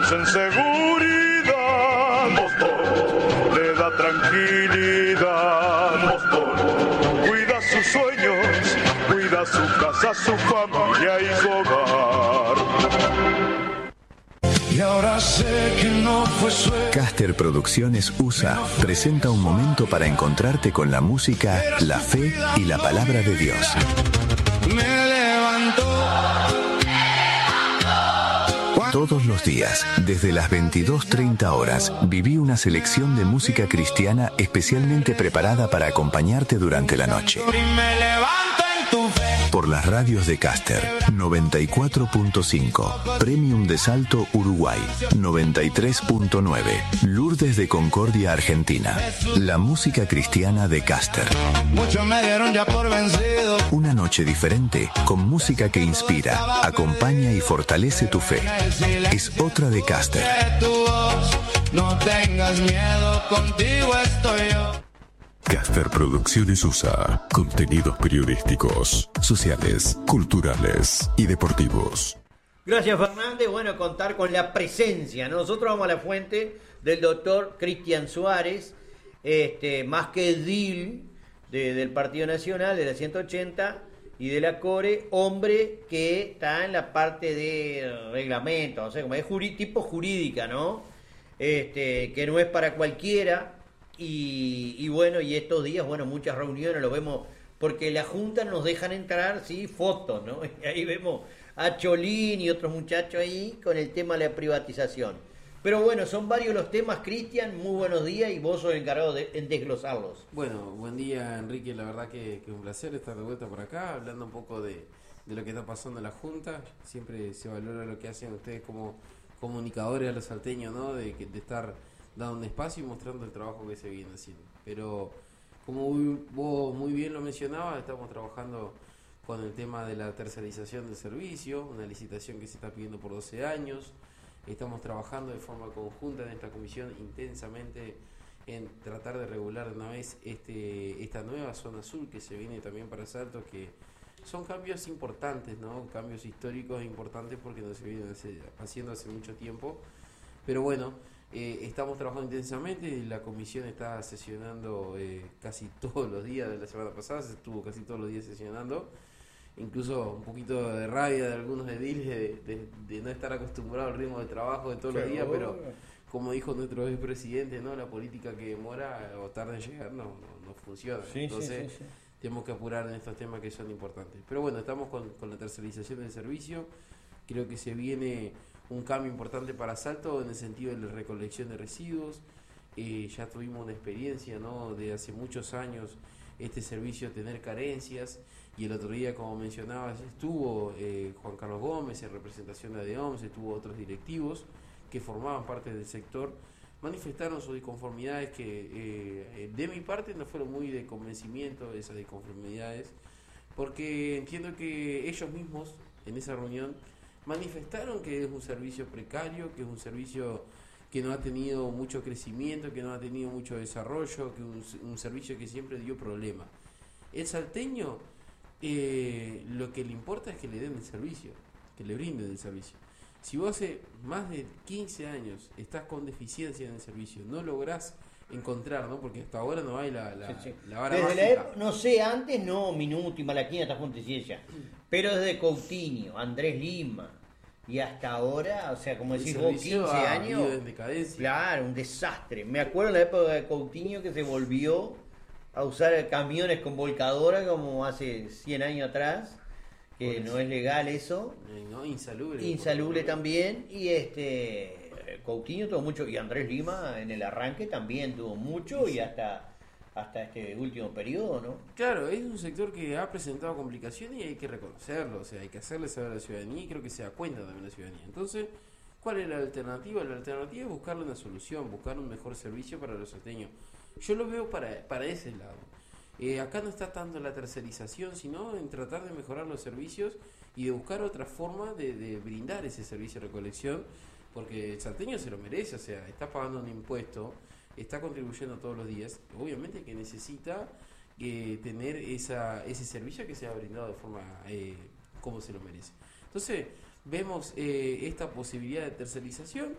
conduce en seguridad. Boston le da tranquilidad. Boston cuida sus sueños, cuida su casa, su familia y su hogar. Y ahora sé que no fue suerte. Caster Producciones USA presenta un momento para encontrarte con la música, la fe y la palabra de Dios. Me levantó. Todos los días, desde las 22:30 horas, viví una selección de música cristiana especialmente preparada para acompañarte durante la noche. Por las radios de Caster, 94.5, Premium de Salto, Uruguay, 93.9, Lourdes de Concordia, Argentina. La música cristiana de Caster. Muchos me dieron ya por vencido. Una noche diferente, con música que inspira, acompaña y fortalece tu fe. Es otra de Caster. No tengas miedo, contigo estoy yo. Caster Producciones USA. Contenidos periodísticos, sociales, culturales y deportivos. Gracias, Fernández. Bueno, contar con la presencia. Nosotros vamos a la fuente del doctor Cristian Suárez, más que edil del Partido Nacional, de la 180 y de la CORE, hombre que está en la parte de reglamento, o sea, como es tipo jurídica, ¿no? Que no es para cualquiera. Y bueno, y estos días, bueno, muchas reuniones, lo vemos, porque la Junta nos dejan entrar, sí, fotos, ¿no? Y ahí vemos a Cholín y otros muchachos ahí con el tema de la privatización. Pero bueno, son varios los temas, Cristian, muy buenos días, y vos sos el encargado de desglosarlos. Bueno, buen día, Enrique, la verdad que es un placer estar de vuelta por acá, hablando un poco de lo que está pasando en la Junta. Siempre se valora lo que hacen ustedes como comunicadores a los salteños, ¿no? De estar dando un espacio y mostrando el trabajo que se viene haciendo. Pero como vos muy bien lo mencionabas, estamos trabajando con el tema de la tercerización del servicio, una licitación que se está pidiendo por 12 años. Estamos trabajando de forma conjunta en esta comisión intensamente en tratar de regular de una vez esta nueva zona sur que se viene también para Salto, que son cambios importantes, ¿no? Cambios históricos importantes porque no se vienen haciendo hace mucho tiempo. Pero bueno, estamos trabajando intensamente, la comisión está sesionando casi todos los días de la semana pasada, se estuvo casi todos los días sesionando, incluso un poquito de rabia de algunos ediles de no estar acostumbrado al ritmo de trabajo de todos los días, pero como dijo nuestro expresidente, ¿no? La política que demora o tarda en llegar no funciona. Sí, entonces sí. Tenemos que apurar en estos temas que son importantes. Pero bueno, estamos con la tercerización del servicio, creo que se viene un cambio importante para Salto en el sentido de la recolección de residuos. Ya tuvimos una experiencia, ¿no? De hace muchos años este servicio tener carencias, y el otro día, como mencionabas, estuvo Juan Carlos Gómez en representación de ADEOMS, estuvo otros directivos que formaban parte del sector, manifestaron sus disconformidades que de mi parte no fueron muy de convencimiento esas disconformidades, porque entiendo que ellos mismos en esa reunión manifestaron que es un servicio precario, que es un servicio que no ha tenido mucho crecimiento, que no ha tenido mucho desarrollo, que un servicio que siempre dio problemas. El salteño lo que le importa es que le den el servicio, que le brinden el servicio. Si vos hace más de 15 años estás con deficiencia en el servicio, no lográs encontrar, ¿no? Porque hasta ahora no hay la vara mágica. No sé, antes no, Minuto y Malaquina está con deficiencia, pero desde Coutinho, Andrés Lima, y hasta ahora, o sea, como decís vos, 15 años, en decadencia. Claro, un desastre. Me acuerdo en la época de Coutinho que se volvió a usar camiones con volcadora como hace 100 años atrás, que no es legal eso. No, insalubre. Insalubre también, y Coutinho tuvo mucho, y Andrés Lima en el arranque también tuvo mucho, y hasta este último periodo, ¿no? Claro, es un sector que ha presentado complicaciones y hay que reconocerlo, o sea, hay que hacerle saber a la ciudadanía, y creo que se da cuenta también la ciudadanía. Entonces, ¿cuál es la alternativa? La alternativa es buscarle una solución, buscar un mejor servicio para los salteños. Yo lo veo para ese lado. Acá no está tanto la tercerización, sino en tratar de mejorar los servicios y de buscar otra forma de brindar ese servicio de recolección, porque el salteño se lo merece, o sea, está pagando un impuesto, está contribuyendo todos los días, obviamente que necesita tener ese servicio que sea brindado de forma como se lo merece. Entonces, vemos esta posibilidad de tercerización.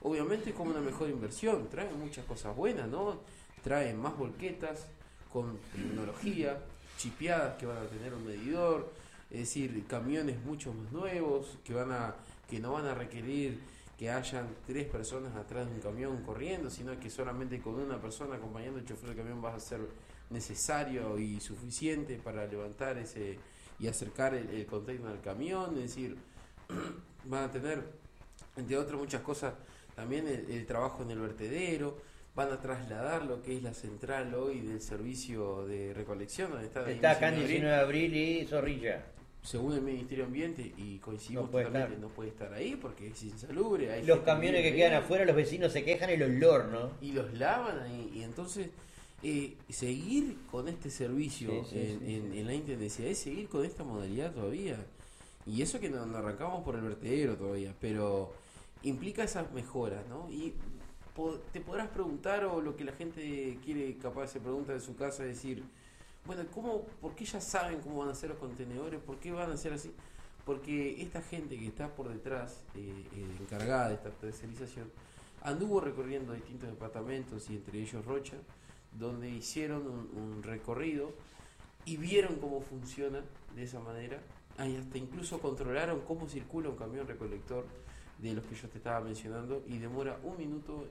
obviamente es como una mejor inversión, trae muchas cosas buenas, ¿no? Trae más volquetas con tecnología, chipeadas que van a tener un medidor, es decir, camiones mucho más nuevos que no van a requerir que hayan 3 personas atrás de un camión corriendo, sino que solamente con una persona acompañando al chofer del camión va a ser necesario y suficiente para levantar ese y acercar el container al camión. Es decir, van a tener, entre otras muchas cosas, también el trabajo en el vertedero. Van a trasladar lo que es la central hoy del servicio de recolección, donde está acá en 19 de abril y Zorrilla. Según el Ministerio de Ambiente, y coincidimos totalmente, no puede estar ahí porque es insalubre. Hay los camiones que quedan afuera, los vecinos se quejan, el olor, ¿no? Y los lavan ahí, y entonces seguir con este servicio en la Intendencia es seguir con esta modalidad todavía. Y eso que no arrancamos por el vertedero todavía, pero implica esas mejoras, ¿no? Y te podrás preguntar, o lo que la gente quiere, capaz se pregunta de su casa, es decir, bueno, ¿por qué ya saben cómo van a ser los contenedores? ¿Por qué van a ser así? Porque esta gente que está por detrás, encargada de esta tercerización, anduvo recorriendo distintos departamentos, y entre ellos Rocha, donde hicieron un recorrido y vieron cómo funciona de esa manera. Hasta incluso controlaron cómo circula un camión recolector de los que yo te estaba mencionando, y demora 1 minuto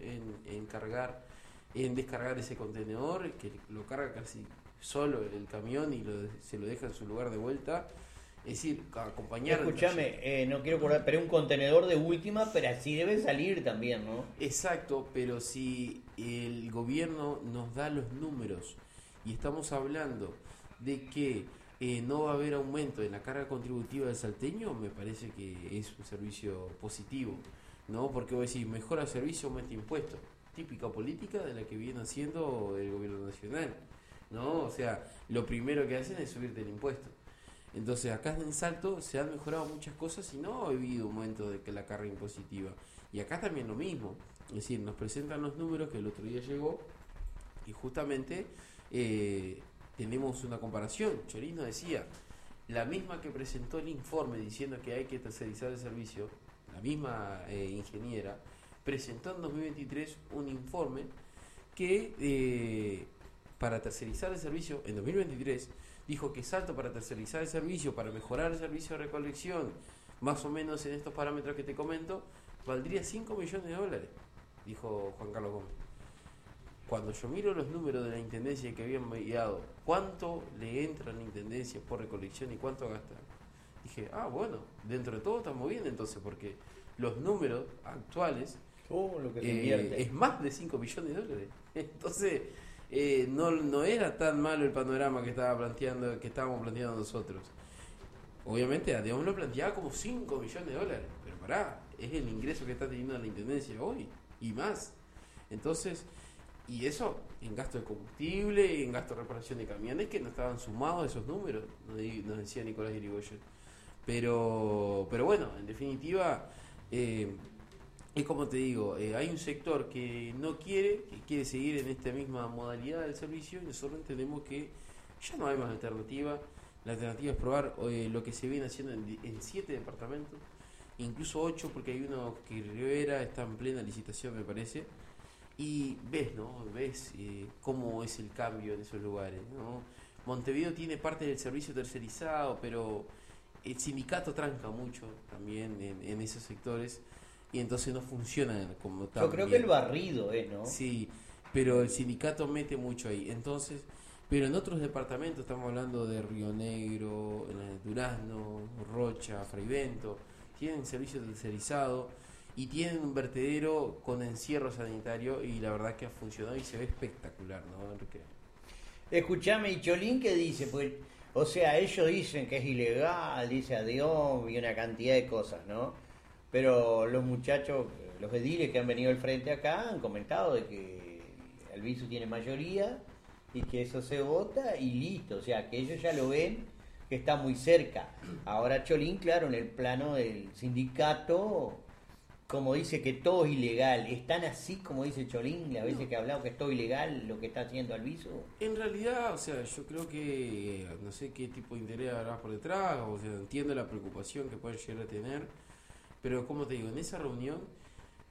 en descargar ese contenedor, que lo carga casi solo el camión y se lo deja en su lugar de vuelta. Es decir, acompañar. Escúchame, no quiero acordar, pero un contenedor de última, pero así debe salir también, ¿no? Exacto, pero si el gobierno nos da los números y estamos hablando de que no va a haber aumento en la carga contributiva del salteño, me parece que es un servicio positivo, ¿no? Porque vos decís, mejora el servicio, aumenta impuestos. Típica política de la que viene haciendo el gobierno nacional, ¿no? O sea, lo primero que hacen es subirte el impuesto. Entonces, acá en Salto se han mejorado muchas cosas y no ha habido aumento de que la carga impositiva. Y acá también lo mismo. Es decir, nos presentan los números que el otro día llegó, y justamente tenemos una comparación. Cholín nos decía, la misma que presentó el informe diciendo que hay que tercerizar el servicio, la misma ingeniera, presentó en 2023 un informe que para tercerizar el servicio en 2023 dijo que Salto, para tercerizar el servicio, para mejorar el servicio de recolección, más o menos en estos parámetros que te comento, valdría $5 millones, dijo Juan Carlos Gómez. Cuando yo miro los números de la Intendencia que habían enviado, cuánto le entra a la Intendencia por recolección y cuánto gasta, dije, bueno, dentro de todo estamos bien entonces, porque los números actuales lo que se invierte es más de $5 millones. Entonces no era tan malo el panorama que estábamos planteando nosotros. Obviamente a Dios lo planteaba como $5 millones, pero pará, es el ingreso que está teniendo la Intendencia hoy y más. Entonces, y eso en gasto de combustible, en gasto de reparación de camiones, que no estaban sumados a esos números, nos decía Nicolás Irigoyen. Pero bueno, en definitiva, es como te digo, hay un sector que quiere seguir en esta misma modalidad del servicio, y nosotros entendemos que ya no hay más alternativa. La alternativa es probar lo que se viene haciendo en 7 departamentos, incluso 8, porque hay uno que Rivera está en plena licitación, me parece, y ves cómo es el cambio en esos lugares, ¿no? Montevideo tiene parte del servicio tercerizado, pero el sindicato tranca mucho también en esos sectores, y entonces no funciona como tal. Yo creo que el barrido ¿no? Sí, pero el sindicato mete mucho ahí. Entonces, pero en otros departamentos, estamos hablando de Río Negro, Durazno, Rocha, Freivento, tienen servicio tercerizado y tienen un vertedero con encierro sanitario, y la verdad que ha funcionado y se ve espectacular, ¿no, Enrique? Escuchame, ¿y Cholín qué dice? Pues, o sea, ellos dicen que es ilegal, dice adiós y una cantidad de cosas, ¿no? Pero los muchachos, los ediles que han venido al frente acá han comentado de que Albizu tiene mayoría y que eso se vota y listo. O sea, que ellos ya lo ven, que está muy cerca. Ahora Cholín, claro, en el plano del sindicato, como dice que todo es ilegal. ¿Están así como dice Cholín, las veces que ha hablado que es todo ilegal lo que está haciendo Albizu? En realidad, o sea, yo creo que no sé qué tipo de interés habrá por detrás, o sea, entiendo la preocupación que pueden llegar a tener. Pero como te digo, en esa reunión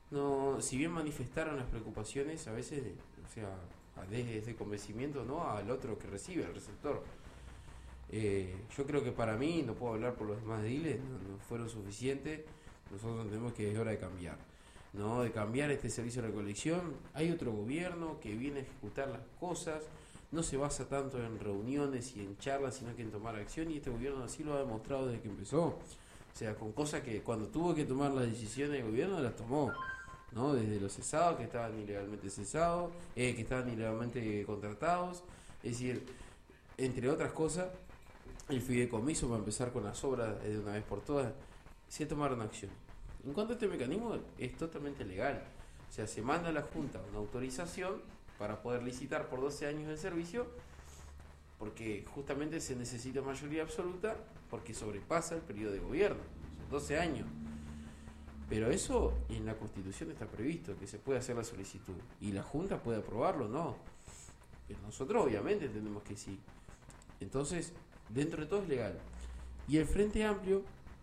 no, si bien manifestaron las preocupaciones, a veces, o sea, desde ese convencimiento, ¿no? Al otro que recibe, al receptor. Yo creo que para mí, no puedo hablar por los demás ediles, no fueron suficientes. Nosotros entendemos que es hora de cambiar, ¿no? De cambiar este servicio de recolección. Hay otro gobierno que viene a ejecutar las cosas, no se basa tanto en reuniones y en charlas, sino que en tomar acción, y este gobierno así lo ha demostrado desde que empezó. O sea, con cosas que cuando tuvo que tomar las decisiones del gobierno las tomó, ¿no? Desde los cesados, que estaban ilegalmente cesados, que estaban ilegalmente contratados, es decir, entre otras cosas, el fideicomiso, para empezar con las obras de una vez por todas, se tomaron acción. En cuanto a este mecanismo, es totalmente legal. O sea, se manda a la Junta una autorización para poder licitar por 12 años de servicio, porque justamente se necesita mayoría absoluta, porque sobrepasa el periodo de gobierno, son 12 años. Pero eso en la Constitución está previsto, que se puede hacer la solicitud, y la Junta puede aprobarlo, ¿no? Pero nosotros obviamente entendemos que sí. Entonces, dentro de todo es legal. Y el Frente Amplio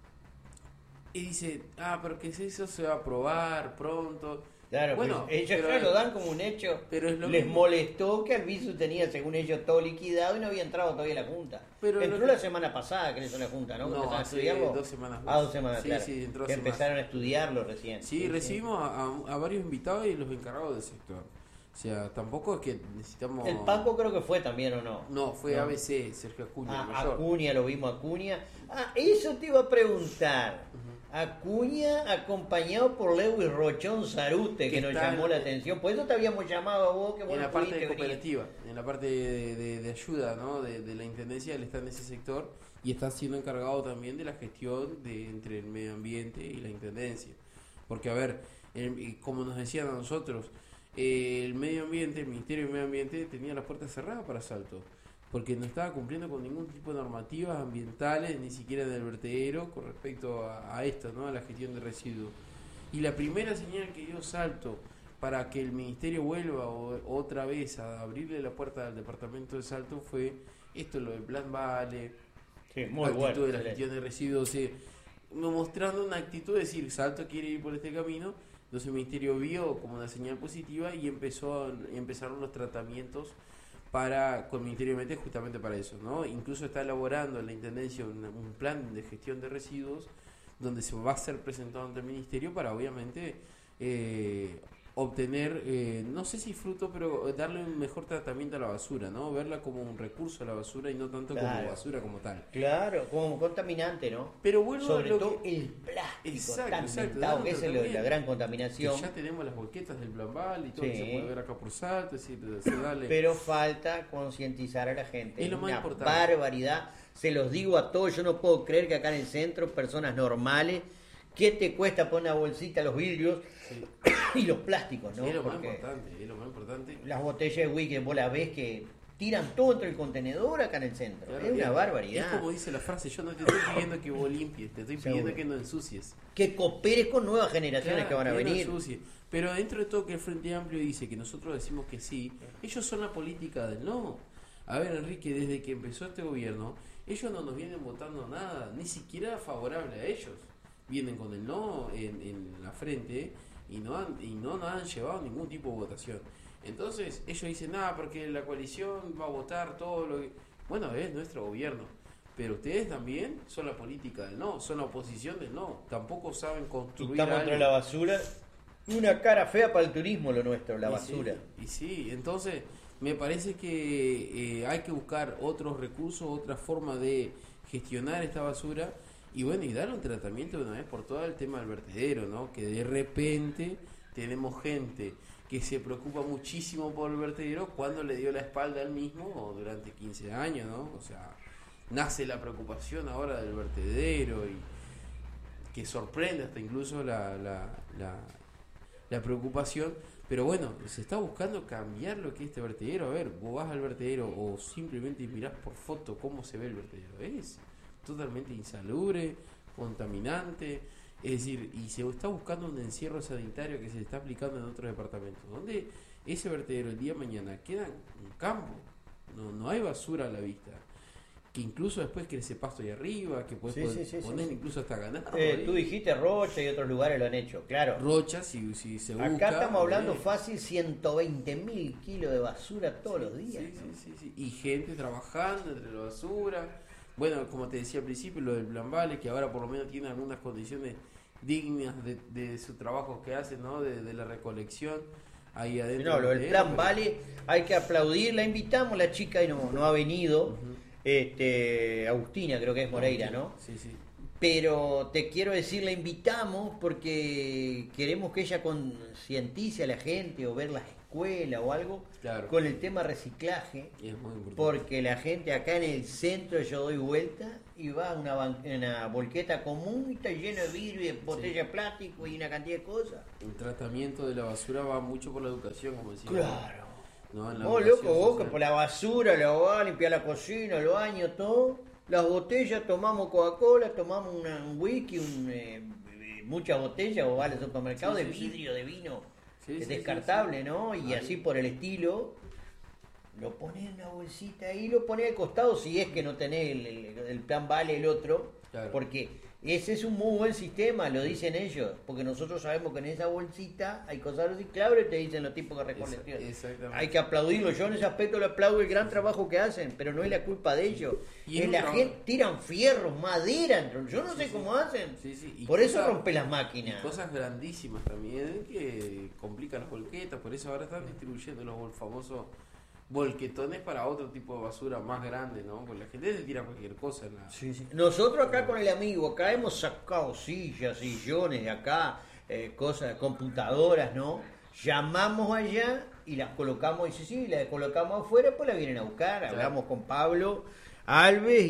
dice, pero que eso se va a aprobar pronto. Claro, bueno, pues ellos ya lo dan como un hecho. Pero es Les molestó que Albizu tenía, según ellos, todo liquidado y no había entrado todavía a la Junta. Pero entró la semana pasada que le hizo la Junta, ¿no? No, ¿Empezaron a hace estudiarlo? 2 semanas. 2 semanas, sí, claro. Sí, entró que empezaron a estudiarlo recién. Sí, recibimos a varios invitados y los encargados del sector. O sea, tampoco es que necesitamos... El Paco creo que fue también, ¿o no? No, fue ABC, Sergio Acuña, el mayor. Acuña, lo vimos Acuña. Eso te iba a preguntar. Acuña acompañado por Lewis Rochón Zarute, que nos llamó la atención. Por eso te habíamos llamado a vos, que vos en la parte de cooperativa, en la parte de ayuda, ¿no? de la intendencia, él está en ese sector y está siendo encargado también de la gestión entre el medio ambiente y la intendencia. Porque, a ver, como nos decían a nosotros, el medio ambiente, el Ministerio de Medio Ambiente tenía las puertas cerradas para Salto, porque no estaba cumpliendo con ningún tipo de normativas ambientales, ni siquiera en el vertedero, con respecto a esto, ¿no? A la gestión de residuos. Y la primera señal que dio Salto para que el Ministerio vuelva otra vez a abrirle la puerta al departamento de Salto fue esto, lo del Plan Vale, actitud de la gestión de residuos, mostrando una actitud de decir, Salto quiere ir por este camino. Entonces el Ministerio vio como una señal positiva y empezaron los tratamientos con el Ministerio de Ambiente justamente para eso, ¿no? Incluso está elaborando en la Intendencia un plan de gestión de residuos donde se va a ser presentado ante el Ministerio para obviamente obtener, no sé si fruto, pero darle un mejor tratamiento a la basura, ¿no? Verla como un recurso a la basura y no tanto como basura como tal. Claro, como contaminante, ¿no? Pero bueno, sobre todo el plástico tan mentado, que es la gran contaminación. Que ya tenemos las volquetas del Plan Val y todo, que se puede ver acá por Salto, es decir, darle... Pero falta concientizar a la gente. Es lo más importante. Barbaridad, se los digo a todos, yo no puedo creer que acá en el centro, personas normales, ¿qué te cuesta poner una bolsita a los vidrios y los plásticos, no? Es lo más importante. Las botellas de whisky, vos las ves que tiran todo entre el contenedor acá en el centro. Claro, es una barbaridad. Es como dice la frase, yo no te estoy pidiendo que vos limpies, te estoy pidiendo que no ensucies. Que cooperes con nuevas generaciones que van a venir. No ensucies. Pero dentro de todo que el Frente Amplio dice que nosotros decimos que sí, ellos son la política del no. A ver, Enrique, desde que empezó este gobierno, ellos no nos vienen votando nada, ni siquiera favorable a ellos. Vienen con el no en la frente y no han llevado ningún tipo de votación. Entonces ellos dicen, porque la coalición va a votar todo lo que... Bueno, es nuestro gobierno, pero ustedes también son la política del no, son la oposición del no, tampoco saben construir. Estamos contra la basura, una cara fea para el turismo lo nuestro, la basura. Sí, entonces me parece que hay que buscar otros recursos, otra forma de gestionar esta basura. Y bueno, y darle un tratamiento de una vez por todas al tema del vertedero, ¿no? Que de repente tenemos gente que se preocupa muchísimo por el vertedero cuando le dio la espalda al mismo durante 15 años, ¿no? O sea, nace la preocupación ahora del vertedero y que sorprende hasta incluso la preocupación. Pero bueno, se está buscando cambiar lo que es este vertedero. A ver, vos vas al vertedero o simplemente mirás por foto cómo se ve el vertedero. Es totalmente insalubre, contaminante, es decir, y se está buscando un encierro sanitario que se está aplicando en otros departamentos, donde ese vertedero el día de mañana queda en campo, no hay basura a la vista, que incluso después crece pasto ahí arriba, que puedes poner incluso hasta ganado. Tú dijiste Rocha y otros lugares lo han hecho, claro. Rocha, si se busca. Acá estamos hablando fácil 120.000 kilos de basura todos los días. Sí. Y gente trabajando entre la basura. Bueno, como te decía al principio, lo del Plan Vale, que ahora por lo menos tiene algunas condiciones dignas de su trabajo que hacen, ¿no? De la recolección ahí adentro. No, lo del Plan Vale hay que aplaudir. La invitamos, la chica y no ha venido. Agustina, creo que es Moreira, ¿no? Sí. Pero te quiero decir, la invitamos porque queremos que ella concientice a la gente o ver las escuelas o algo con el tema reciclaje. Y es muy importante. Porque la gente acá en el centro, yo doy vuelta y va a una volqueta común y está lleno de vidrio y de botella de plástico y una cantidad de cosas. El tratamiento de la basura va mucho por la educación, como decía. Claro. ¿No? Vos, loco, vos que por la basura la vas a limpiar la cocina, el baño, todo. Las botellas, tomamos Coca-Cola, tomamos un whisky, muchas botellas, o vas al supermercado de vidrio, de vino, descartable, ¿no? Y así por el estilo. Lo pones en una bolsita ahí, lo pones al costado si es que no tenés el Plan Vale, el otro. Claro. Porque ese es un muy buen sistema, lo dicen ellos. Porque nosotros sabemos que en esa bolsita hay cosas reciclables, te dicen los tipos que recolección. Exactamente. Hay que aplaudirlo. Yo en ese aspecto le aplaudo el gran trabajo que hacen, pero no es la culpa de ellos. Y es la gente, tiran fierros, madera, yo no sé cómo hacen. Y por eso rompe las máquinas. Y cosas grandísimas también que complican las volquetas. Por eso ahora están distribuyendo los famosos volquetones para otro tipo de basura más grande, ¿no? Porque la gente se tira cualquier cosa en la... Nosotros acá con el amigo, acá hemos sacado sillas, sillones de acá, cosas, computadoras, ¿no? Llamamos allá y las colocamos, y las colocamos afuera, pues las vienen a buscar. Hablamos con Pablo Alves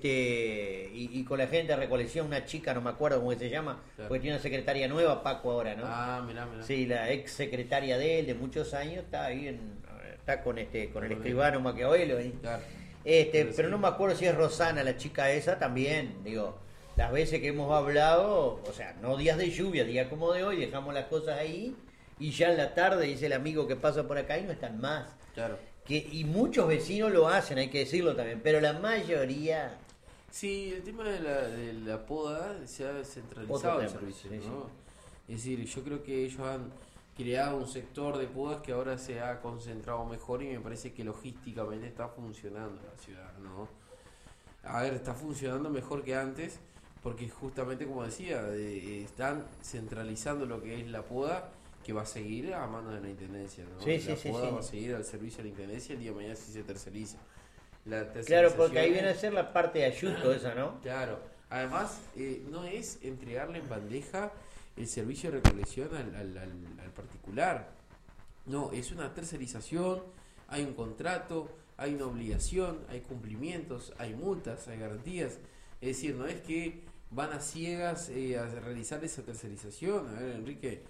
y con la gente de recolección, una chica, no me acuerdo cómo se llama, porque tiene una secretaria nueva, Paco ahora, ¿no? Mirá. Sí, la ex secretaria de él, de muchos años, está ahí está con el escribano Maquiavelo ahí. Claro. Pero no me acuerdo si es Rosana, la chica esa también, digo, las veces que hemos hablado, o sea, no días de lluvia, días como de hoy, dejamos las cosas ahí y ya en la tarde dice el amigo que pasa por acá y no están más. Claro. Y muchos vecinos lo hacen, hay que decirlo también, pero la mayoría... Sí, el tema de la poda se ha centralizado el servicio, ¿no? Es decir, yo creo que ellos han creado un sector de podas que ahora se ha concentrado mejor y me parece que logísticamente está funcionando la ciudad, ¿no? A ver, está funcionando mejor que antes porque justamente, como decía, están centralizando lo que es la poda, que va a seguir a manos de la Intendencia, ¿no? La poda va a seguir al servicio de la Intendencia el día de mañana si se terceriza. Claro, porque ahí viene a ser la parte de ayuto esa, ¿no? Claro. Además, no es entregarle en bandeja el servicio de recolección al particular. No, es una tercerización, hay un contrato, hay una obligación, hay cumplimientos, hay multas, hay garantías. Es decir, no es que van a ciegas a realizar esa tercerización. A ver, Enrique,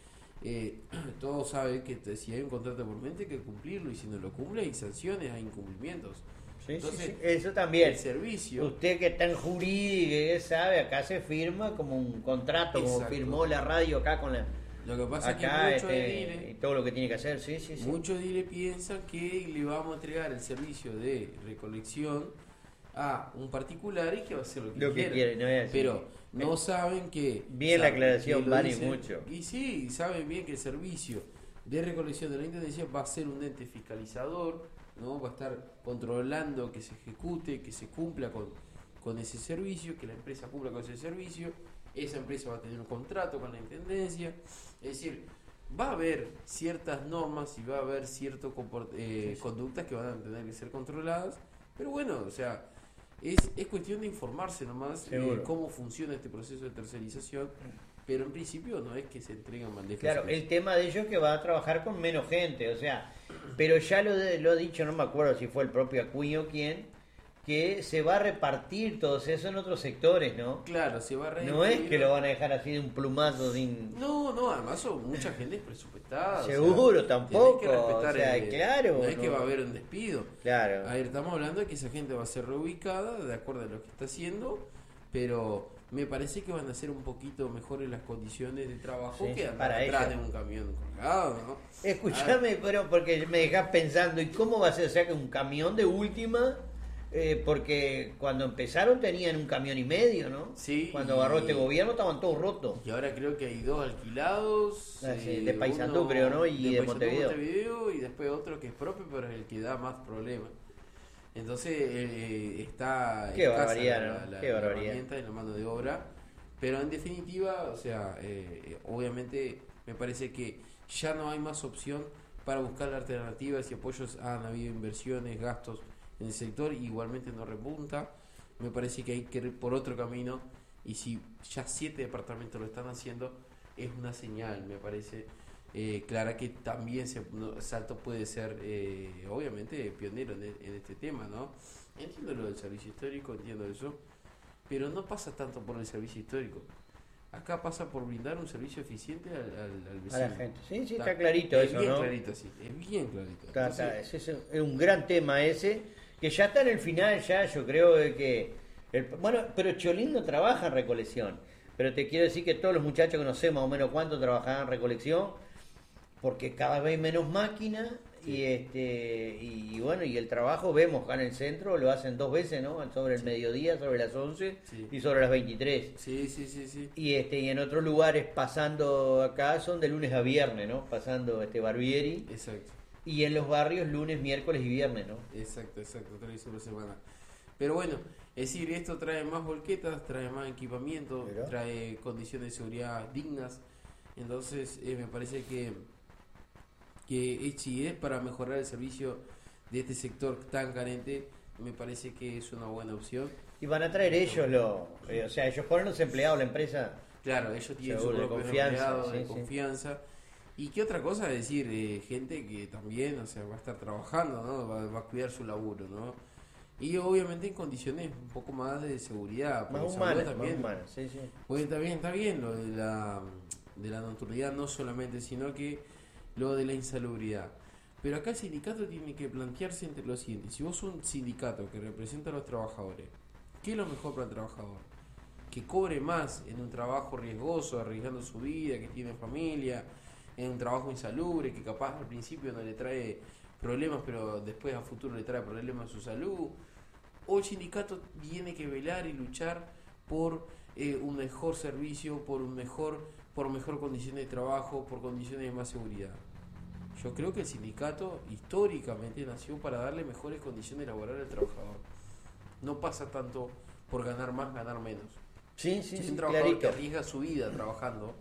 todos saben que si hay un contrato por mente hay que cumplirlo, y si no lo cumple hay sanciones, hay incumplimientos. Entonces, eso también. El servicio. Usted que está en jurídico, sabe, acá se firma como un contrato, como firmó la radio acá con la... Lo que pasa acá, es que muchos diles, y todo lo que tiene que hacer, muchos diles piensan que le vamos a entregar el servicio de recolección a un particular y que va a hacer lo que quiere. No es así. Pero no saben que... Bien, la aclaración vale mucho. Y sí, saben bien que el servicio de recolección de la Intendencia va a ser un ente fiscalizador, ¿no? Va a estar controlando que se ejecute, que se cumpla con ese servicio, que la empresa cumpla con ese servicio. Esa empresa va a tener un contrato con la Intendencia. Es decir, va a haber ciertas normas y va a haber ciertas conductas que van a tener que ser controladas. Pero bueno, o sea, es cuestión de informarse nomás cómo funciona este proceso de tercerización. Pero en principio no es que se entregan bandejas. Claro, el tema de ellos es que va a trabajar con menos gente, o sea, pero ya lo ha dicho, no me acuerdo si fue el propio Acuña o quién, que se va a repartir todo eso en otros sectores, ¿no? Claro, se va a repartir. No es que lo van a dejar así de un plumazo sin... No, además son mucha gente presupuestada. Seguro, o sea, tampoco, que respetar claro. No es que va a haber un despido. Claro. A ver, estamos hablando de que esa gente va a ser reubicada de acuerdo a lo que está haciendo, pero me parece que van a ser un poquito mejores las condiciones de trabajo que andar atrás de un camión colgado, ¿no? Escuchame, pero porque me dejás pensando, ¿y cómo va a ser? O sea, que un camión de última Porque cuando empezaron tenían un camión y medio, ¿no? Sí. Cuando agarró este gobierno estaban todos rotos. Y ahora creo que hay 2 alquilados. Sí, de Paysandú, creo, ¿no? Y de Paysandú, Montevideo. Y después otro que es propio, pero es el que da más problemas. Entonces está Qué escasa barbaridad, ¿no? la Qué barbaridad. herramienta y la mano de obra. Pero en definitiva, o sea, obviamente me parece que ya no hay más opción para buscar alternativas y apoyos. Han habido inversiones, gastos en el sector, igualmente no repunta. Me parece que hay que ir por otro camino, y si ya 7 departamentos lo están haciendo, es una señal, me parece clara, que también Salto puede ser obviamente pionero en este tema, ¿no? Entiendo lo del servicio histórico, entiendo eso, pero no pasa tanto por el servicio histórico. Acá pasa por brindar un servicio eficiente al vecino. A la gente. Sí, está clarito es eso, bien ¿no? Clarito, sí, es bien clarito. Es un gran tema ese, que ya está en el final, ya yo creo de que... bueno, pero Cholín no trabaja en recolección, pero te quiero decir que todos los muchachos que no sé más o menos cuánto trabajaban en recolección, porque cada vez menos máquinas, y bueno, y el trabajo vemos acá en el centro, lo hacen 2 veces, ¿no? Sobre el mediodía, sobre las 11 y sobre las 23. Sí. Y en otros lugares pasando acá son de lunes a viernes, ¿no? Pasando Barbieri. Exacto. Y en los barrios lunes, miércoles y viernes, ¿no? Exacto, 3 veces por semana. Pero bueno, es decir, esto trae más volquetas, trae más equipamiento, trae condiciones de seguridad dignas. Entonces me parece que si es para mejorar el servicio de este sector tan carente, me parece que es una buena opción. Y van a traer ellos o sea, ellos ponen los empleados, la empresa. Claro, ellos tienen su de propio empleado de confianza. Y qué otra cosa, es decir, gente que también, o sea, va a estar trabajando, ¿no? Va a cuidar su laburo, ¿no? Y obviamente en condiciones un poco más de seguridad. Más humanas, sí. Pues también está bien lo de la nocturnidad, no solamente, sino que lo de la insalubridad. Pero acá el sindicato tiene que plantearse entre lo siguiente: si vos sos un sindicato que representa a los trabajadores, ¿qué es lo mejor para el trabajador? Que cobre más en un trabajo riesgoso, arriesgando su vida, que tiene familia, en un trabajo insalubre, que capaz al principio no le trae problemas, pero después a futuro le trae problemas a su salud. O el sindicato tiene que velar y luchar por un mejor servicio, por mejor condiciones de trabajo, por condiciones de más seguridad. Yo creo que el sindicato históricamente nació para darle mejores condiciones laborales al trabajador. No pasa tanto por ganar más, ganar menos. Sí, un trabajador que arriesga su vida trabajando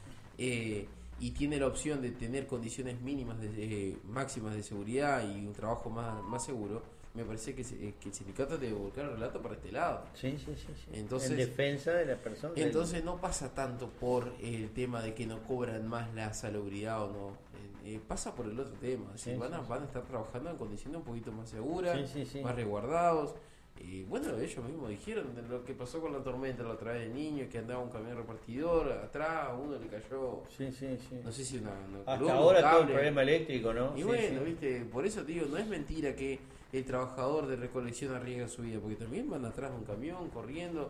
y tiene la opción de tener condiciones mínimas máximas de seguridad y un trabajo más seguro, me parece que el sindicato debe volcar el relato para este lado. Sí. Entonces, en defensa de la persona. Entonces no pasa tanto por el tema de que no cobran más la salubridad o no. Pasa por el otro tema. Van a estar trabajando en condiciones un poquito más seguras, más resguardados. Bueno, ellos mismos dijeron de lo que pasó con la tormenta la otra vez de niños, que andaba un camión repartidor atrás, a uno le cayó, no sé si una hasta columna, ahora cable. Todo el problema eléctrico, ¿no? Y viste, por eso te digo, no es mentira que el trabajador de recolección arriesga su vida, porque también van atrás de un camión corriendo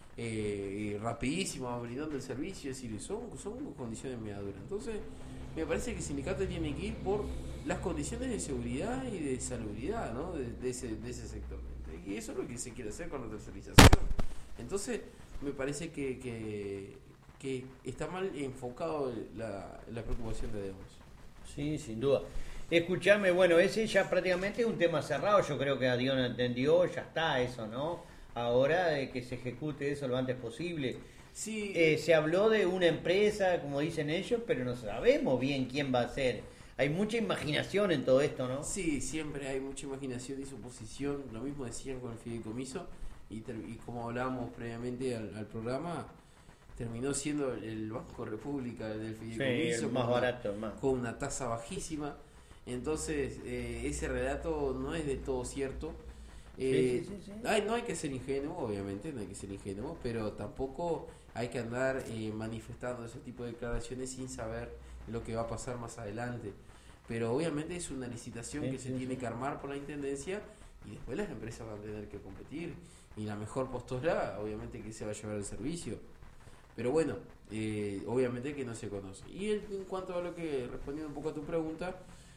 rapidísimo, brindando el servicio, es decir, son condiciones media duras. Entonces me parece que el sindicato tiene que ir por las condiciones de seguridad y de salubridad, ¿no? de ese sector. Y eso es lo que se quiere hacer con la tercerización. Entonces me parece que está mal enfocado la preocupación de Demos. Sí, sin duda. Escuchame, bueno, ese ya prácticamente es un tema cerrado. Yo creo que Adión entendió, ya está eso, ¿no? Ahora de que se ejecute eso lo antes posible. Sí. Se habló de una empresa, como dicen ellos, pero no sabemos bien quién va a ser. Hay mucha imaginación en todo esto, ¿no? Sí, siempre hay mucha imaginación y suposición. Lo mismo decían con el fideicomiso y como hablábamos previamente al programa, terminó siendo el Banco República del fideicomiso, sí, el más barato, con una tasa bajísima. Entonces ese relato no es de todo cierto. No hay que ser ingenuo, obviamente, no hay que ser ingenuo, pero tampoco hay que andar manifestando ese tipo de declaraciones sin saber lo que va a pasar más adelante. Pero obviamente es una licitación que se tiene que armar por la intendencia y después las empresas van a tener que competir y la mejor postura obviamente que se va a llevar el servicio. Pero bueno, obviamente que no se conoce. Y en cuanto a lo que, respondiendo un poco a tu pregunta,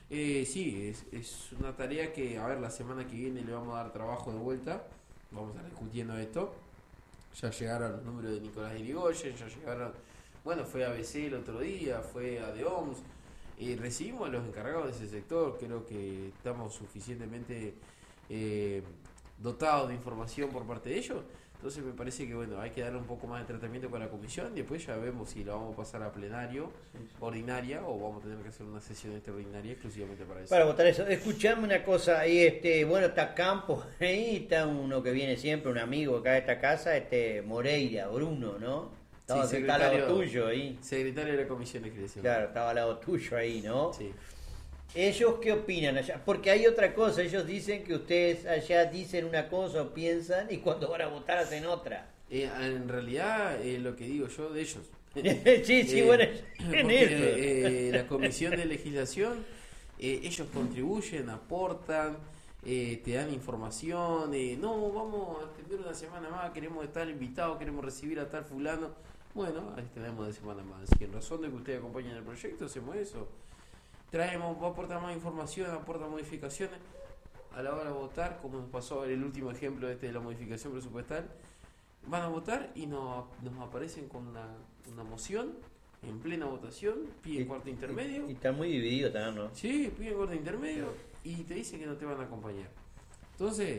Sí, es una tarea que, a ver, la semana que viene le vamos a dar trabajo de vuelta, vamos a estar discutiendo esto. Ya llegaron los números de Nicolás Irigoyen, ya llegaron, bueno, fue a ABC el otro día, fue a The OMS, recibimos a los encargados de ese sector, creo que estamos suficientemente dotados de información por parte de ellos. Entonces me parece que bueno, hay que darle un poco más de tratamiento para la comisión y después ya vemos si la vamos a pasar a plenario, ordinaria, o vamos a tener que hacer una sesión extraordinaria exclusivamente para eso. Para votar eso. Escuchame una cosa, ahí bueno, está Campos, ahí está uno que viene siempre, un amigo acá de esta casa, Moreira, Bruno, ¿no? Está al lado tuyo ahí. Secretario de la Comisión de Creación. Claro, estaba al lado tuyo ahí, ¿no? Sí. ¿Ellos qué opinan allá? Porque hay otra cosa, ellos dicen que ustedes allá dicen una cosa o piensan y cuando van a votar hacen otra. En realidad, lo que digo yo de ellos. sí, bueno, en porque, la Comisión de Legislación, ellos contribuyen, aportan, te dan información, no, vamos a extender una semana más, queremos estar invitados, queremos recibir a tal fulano. Bueno, ahí tenemos de semana más. Y en razón de que ustedes acompañen el proyecto, hacemos eso. Traemos, aporta más información, aporta modificaciones a la hora de votar, como nos pasó el último ejemplo de la modificación presupuestal. Van a votar y nos aparecen con una moción en plena votación, piden corte intermedio. Y están muy divididos también, ¿no? Sí, piden corte intermedio y te dicen que no te van a acompañar. Entonces,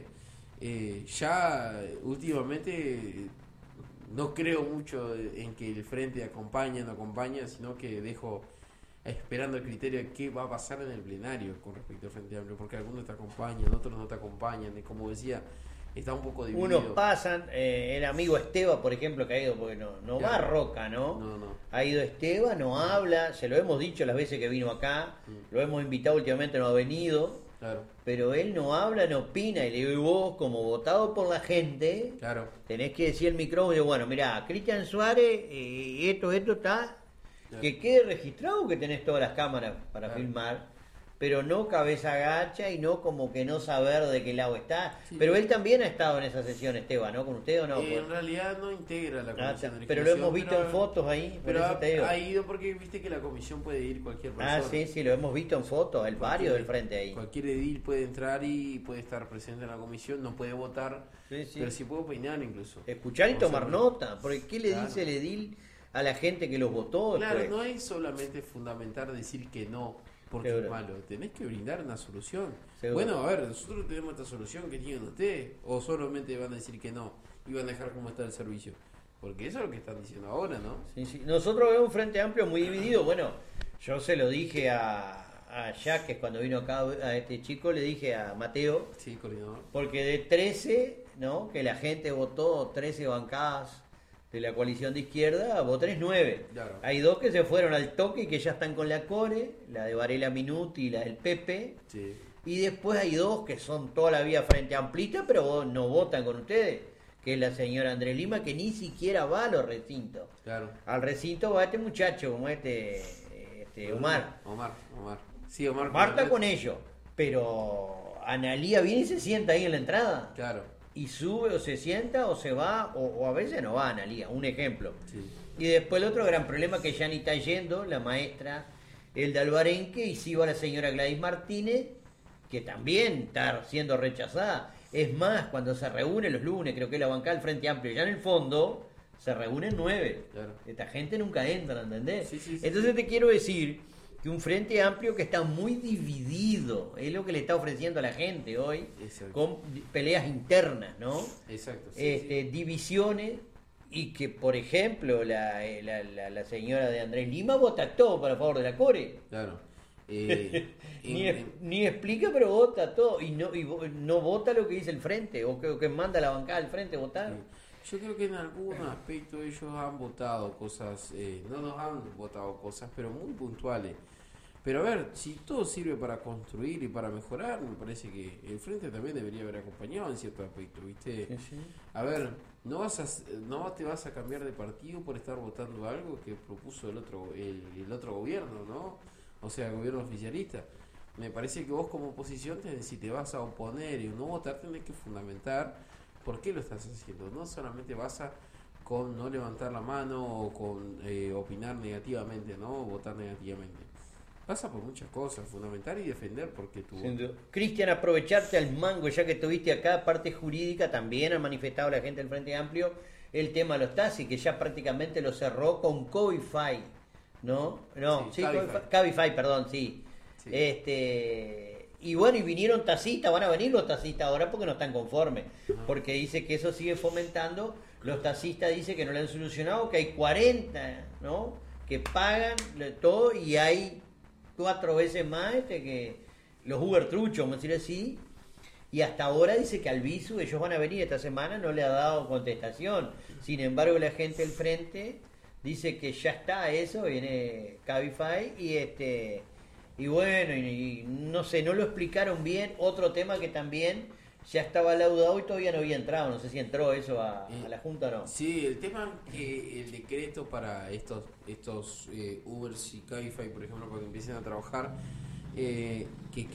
ya últimamente no creo mucho en que el frente acompaña o no acompaña, sino que dejo esperando el criterio de qué va a pasar en el plenario con respecto al Frente Amplio, porque algunos te acompañan, otros no te acompañan, y como decía, está un poco dividido. Unos pasan, el amigo Esteban, por ejemplo, que ha ido, porque no va a Roca, ¿no? No. Ha ido Esteban, no habla, se lo hemos dicho las veces que vino acá, lo hemos invitado últimamente, no ha venido, claro. Pero él no habla, no opina, y le digo, y vos, como votado por la gente, Claro. tenés que decir el micrófono, y digo, bueno, mirá, Cristian Suárez, esto está... Claro. Que quede registrado que tenés todas las cámaras para Claro. filmar, pero no cabeza agacha y no como que no saber de qué lado está. Sí. Pero él también ha estado en esa sesión, Esteban, ¿no? ¿Con usted o no? En realidad no integra la comisión de Pero lo legislación, hemos visto en fotos ahí, por pero eso te digo. ha ido porque viste que la comisión puede ir cualquier persona. Sí, lo hemos visto en fotos, el barrio del frente ahí. Cualquier edil puede entrar y puede estar presente en la comisión, no puede votar, Sí. pero sí puede opinar incluso. Escuchar y O tomar sea, nota, porque ¿qué le claro. dice el edil a la gente que los votó? Claro, después? no es solamente fundamental decir que no porque Seguro. es malo, tenés que brindar una solución. Seguro. Bueno, a ver, nosotros tenemos esta solución que tienen ustedes, o solamente van a decir que no y van a dejar como está el servicio, porque eso es lo que están diciendo ahora, ¿no? Sí. Nosotros vemos un Frente Amplio muy dividido. Bueno, yo se lo dije a Jacques cuando vino acá, a este chico, le dije a Mateo, Sí, coordinador. porque de 13, ¿no? Que la gente votó 13 bancadas de la coalición de izquierda, vos tenés 9. Claro. Hay 2 que se fueron al toque y que ya están con la Core, la de Varela Minuti y la del Pepe. Sí. Y después hay 2 que son toda la vida Frente Amplista, pero no votan con ustedes, que es la señora Andrés Lima, que ni siquiera va a los recintos. Claro. Al recinto va este muchacho, como Omar. Omar. Sí, Omar. Marta con ellos, pero Analía viene y se sienta ahí en la entrada. Claro. Y sube o se sienta o se va, o a veces no va Analía, un ejemplo. Sí. Y después el otro gran problema que ya ni está yendo, la maestra Elda Alvarenque, y sí va la señora Gladys Martínez, que también está siendo rechazada. Es más, cuando se reúne los lunes, creo que la bancada del Frente Amplio, ya en el fondo, se reúnen 9. Claro. Esta gente nunca entra, ¿entendés? Sí. Entonces te quiero decir que un Frente Amplio que está muy dividido, es lo que le está ofreciendo a la gente hoy, Exacto. con peleas internas, ¿no? Exacto. Sí. Divisiones, y que, por ejemplo, la señora de Andrés Lima vota todo para favor de la Core. Claro. Ni explica, pero vota todo. Y no vota lo que dice el frente, o que manda la bancada al frente a votar. Yo creo que en algún aspecto ellos han votado cosas, no nos han votado cosas, pero muy puntuales. Pero a ver, si todo sirve para construir y para mejorar, me parece que el frente también debería haber acompañado en cierto aspecto, ¿viste? Sí. A ver, no te vas a cambiar de partido por estar votando algo que propuso el otro gobierno, ¿no? O sea, el gobierno oficialista. Me parece que vos como oposición, si te vas a oponer y no votar, tenés que fundamentar por qué lo estás haciendo. No solamente basta con no levantar la mano o con opinar negativamente, ¿no? O votar negativamente. Pasa por muchas cosas, fundamental y defender porque tu Cristian, aprovecharte al mango, ya que estuviste acá, parte jurídica, también ha manifestado la gente del Frente Amplio el tema de los taxis, que ya prácticamente lo cerró con Cabify, ¿no? No, sí, Cabify, perdón, sí. Y bueno, y vinieron taxistas, van a venir los taxistas ahora porque no están conformes, porque dice que eso sigue fomentando, los taxistas dicen que no le han solucionado, que hay 40, ¿no? Que pagan todo y hay 4 veces más que los Uber truchos, vamos a decir así, y hasta ahora dice que al Visu ellos van a venir esta semana, no le ha dado contestación. Sin embargo, la gente del frente dice que ya está eso, viene Cabify y bueno, y no sé, no lo explicaron bien. Otro tema que también ya estaba laudado y todavía no había entrado, no sé si entró eso a la Junta o no. Sí, el tema que el decreto para estos Ubers y Cabify, por ejemplo, para que empiecen a trabajar, que